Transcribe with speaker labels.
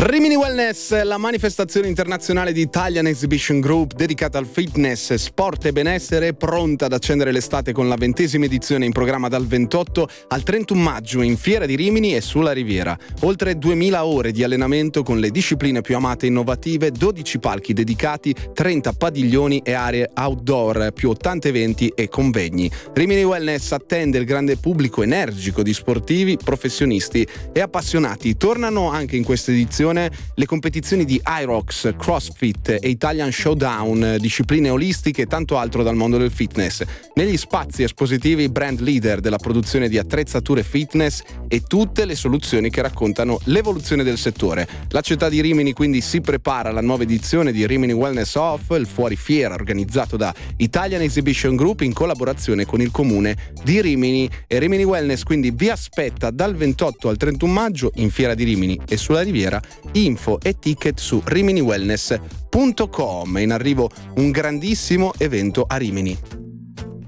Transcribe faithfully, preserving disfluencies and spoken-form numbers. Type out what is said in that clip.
Speaker 1: Rimini Wellness, la manifestazione internazionale di Italian Exhibition Group dedicata al fitness, sport e benessere, pronta ad accendere l'estate con la ventesima edizione in programma dal ventotto al trentuno maggio in Fiera di Rimini e sulla Riviera. Oltre duemila ore di allenamento con le discipline più amate e innovative, dodici palchi dedicati, trenta padiglioni e aree outdoor, più ottanta eventi e convegni. Rimini Wellness attende il grande pubblico energico di sportivi, professionisti e appassionati. Tornano anche in questa edizione le competizioni di Irox, CrossFit e Italian Showdown, discipline olistiche e tanto altro dal mondo del fitness. Negli spazi espositivi brand leader della produzione di attrezzature fitness e tutte le soluzioni che raccontano l'evoluzione del settore. La città di Rimini quindi si prepara alla nuova edizione di Rimini Wellness Off, il fuorifiera organizzato da Italian Exhibition Group in collaborazione con il comune di Rimini, e Rimini Wellness quindi vi aspetta dal ventotto al trentuno maggio in Fiera di Rimini e sulla Riviera. Info e ticket su rimini wellness punto com. In arrivo un grandissimo evento a Rimini.